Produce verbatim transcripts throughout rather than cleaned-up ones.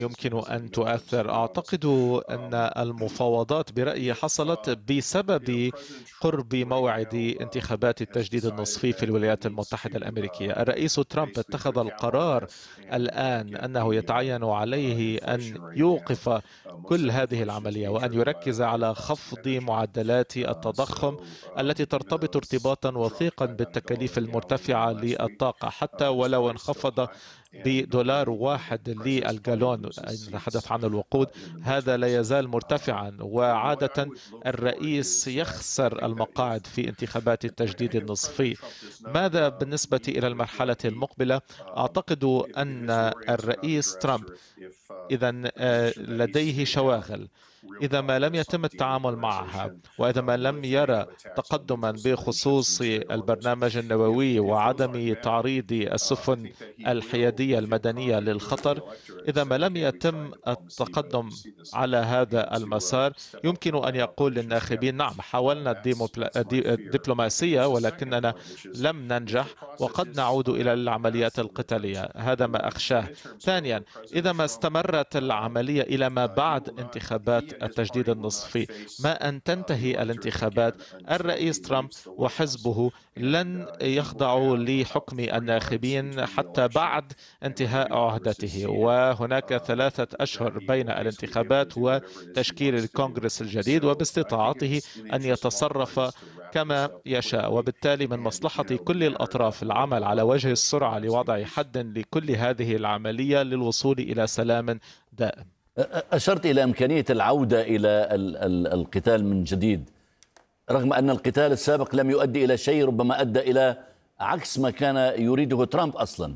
يمكن أن تؤثر. أعتقد أن المفاوضات برأيي حصلت بسبب قرب موعد انتخابات التجديد النصفي في الولايات المتحدة الأمريكية. الرئيس ترامب اتخذ القرار الآن أنه يتعين عليه أن يوقف كل هذه العملية وأن يركز على خفض معدلات التضخم التي ترتبط ارتباطا وثيقا بالتكاليف المرتفعة للطاقة. حتى ولو انخفض بدولار واحد للجالون، نتحدث عن الوقود، هذا لا يزال مرتفعا. وعادة الرئيس يخسر المقاعد في انتخابات التجديد النصفي. ماذا بالنسبة إلى المرحلة المقبلة؟ أعتقد أن الرئيس ترامب إذا لديه شواغل، إذا ما لم يتم التعامل معها وإذا ما لم يرى تقدما بخصوص البرنامج النووي وعدم تعريض السفن الحيادية المدنية للخطر، إذا ما لم يتم التقدم على هذا المسار، يمكن أن يقول للناخبين نعم حاولنا الدبلوماسية ولكننا لم ننجح وقد نعود إلى العمليات القتالية. هذا ما أخشاه. ثانيا، إذا ما استمرت العملية إلى ما بعد انتخابات التجديد النصفي، ما أن تنتهي الانتخابات، الرئيس ترامب وحزبه لن يخضعوا لحكم الناخبين حتى بعد انتهاء عهدته، وهناك ثلاثة أشهر بين الانتخابات وتشكيل الكونغرس الجديد، وباستطاعته أن يتصرف كما يشاء. وبالتالي من مصلحة كل الأطراف العمل على وجه السرعة لوضع حد لكل هذه العملية للوصول إلى سلام دائم. أشرت إلى إمكانية العودة إلى القتال من جديد، رغم أن القتال السابق لم يؤدي إلى شيء، ربما أدى إلى عكس ما كان يريده ترامب أصلا.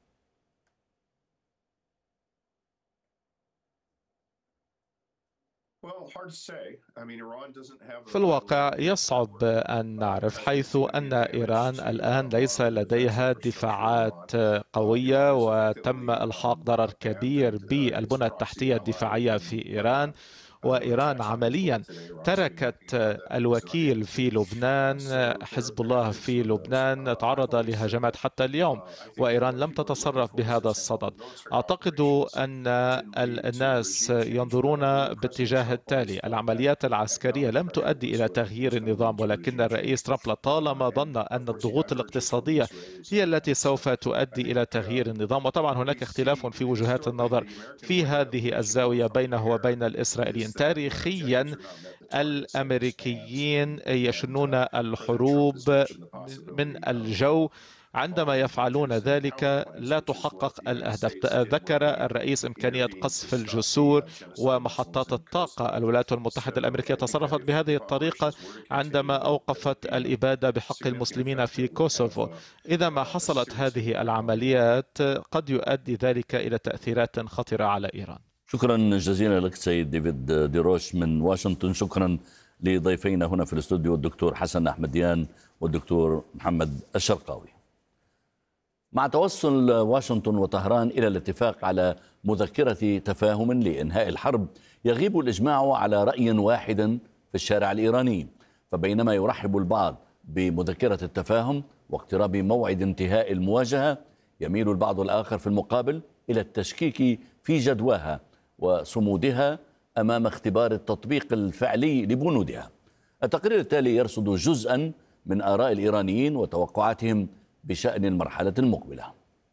في الواقع يصعب أن نعرف، حيث أن إيران الآن ليس لديها دفاعات قوية وتم إلحاق ضرر كبير بالبنى التحتية الدفاعية في إيران. وإيران عمليا تركت الوكيل في لبنان، حزب الله في لبنان تعرض لهجمات حتى اليوم، وإيران لم تتصرف بهذا الصدد. أعتقد أن الناس ينظرون باتجاه التالي: العمليات العسكرية لم تؤدي إلى تغيير النظام، ولكن الرئيس ترامب لطالما ظن أن الضغوط الاقتصادية هي التي سوف تؤدي إلى تغيير النظام. وطبعا هناك اختلاف في وجهات النظر في هذه الزاوية بينه وبين الإسرائيليين. تاريخيا الأمريكيين يشنون الحروب من الجو، عندما يفعلون ذلك لا تحقق الأهداف. ذكر الرئيس إمكانية قصف الجسور ومحطات الطاقة. الولايات المتحدة الأمريكية تصرفت بهذه الطريقة عندما أوقفت الإبادة بحق المسلمين في كوسوفو. إذا ما حصلت هذه العمليات قد يؤدي ذلك إلى تأثيرات خطرة على إيران. شكرا جزيلا لك سيد ديفيد ديروش من واشنطن. شكرا لضيفينا هنا في الاستوديو الدكتور حسن أحمديان والدكتور محمد الشرقاوي. مع توصل واشنطن وطهران إلى الاتفاق على مذكرة تفاهم لإنهاء الحرب، يغيب الإجماع على رأي واحد في الشارع الإيراني. فبينما يرحب البعض بمذكرة التفاهم واقتراب موعد انتهاء المواجهة، يميل البعض الآخر في المقابل إلى التشكيك في جدواها وصمودها أمام اختبار التطبيق الفعلي لبنودها. التقرير التالي يرصد جزءا من آراء الإيرانيين وتوقعاتهم بشأن المرحلة المقبلة.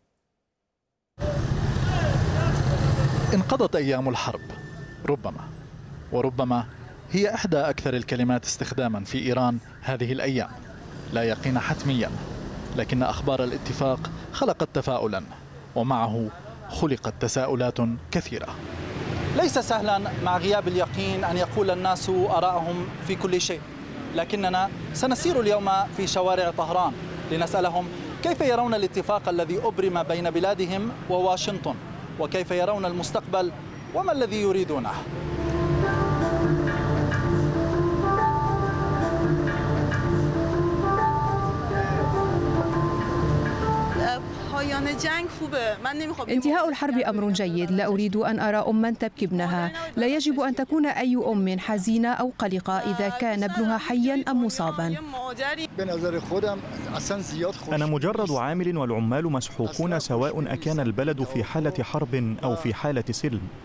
انقضت أيام الحرب، ربما وربما هي إحدى أكثر الكلمات استخداما في إيران هذه الأيام. لا يقين حتميا، لكن أخبار الاتفاق خلقت تفاؤلا، ومعه خلقت تساؤلات كثيرة. ليس سهلا مع غياب اليقين أن يقول الناس آراءهم في كل شيء، لكننا سنسير اليوم في شوارع طهران لنسألهم كيف يرون الاتفاق الذي أبرم بين بلادهم وواشنطن، وكيف يرون المستقبل وما الذي يريدونه. انتهاء الحرب أمر جيد، لا أريد أن أرى أما تبكي ابنها. لا يجب أن تكون أي أم حزينة أو قلقة إذا كان ابنها حيا أم مصابا. أنا مجرد عامل والعمال مسحوقون، سواء أكان البلد في حالة حرب أو في حالة سلم.